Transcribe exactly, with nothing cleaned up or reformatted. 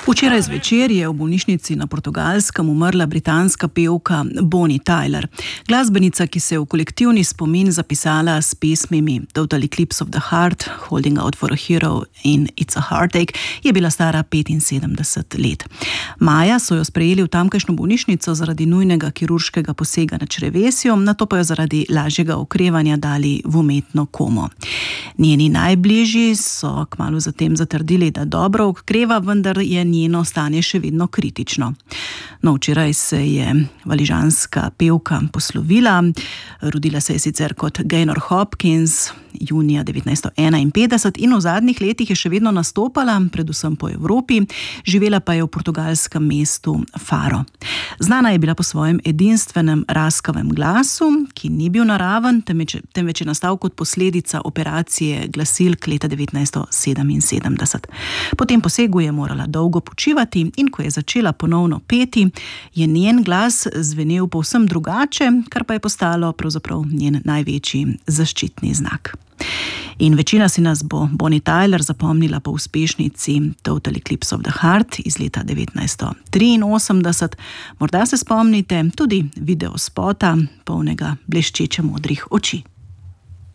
Včeraj zvečer je v bolnišnici na Portugalskem umrla britanska pevka Bonnie Tyler. Glasbenica, ki se je v kolektivni spomin zapisala s pesmimi Total Eclipse of the Heart, Holding Out for a Hero in It's a Heartache, je bila stara petinsedemdeset let. Maja so jo sprejeli v tamkajšnjo bolnišnico zaradi nujnega kirurškega posega na črevesju, nato pa jo zaradi lažjega okrevanja dali v umetno komo. Njeni najbližji so kmalu zatem zatrdili, da dobro okreva, vendar je njeno stanje še vedno kritično. No, včeraj se je valižanska pevka poslovila. Rodila se je sicer kot Gaynor Hopkins junija devetnajststo enainpetdeset in v zadnjih letih je še vedno nastopala, predvsem po Evropi, živela pa je v portugalskem mestu Faro. Znana je bila po svojem edinstvenem raskavem glasu, ki ni bil naraven, temveč, temveč je nastal kot posledica operacije glasilk leta devetnajststo sedeminsedemdeset. Po tem posegu je morala dolgo počivati in ko je začela ponovno peti, je njen glas zvenel povsem drugače, kar pa je postalo pravzaprav njen največji zaščitni znak. In večina si nas bo Bonnie Tyler zapomnila po uspešnici Total Eclipse of the Heart iz leta devetnajststo triinosemdeset. Morda se spomnite tudi videospota polnega bleščeče modrih oči.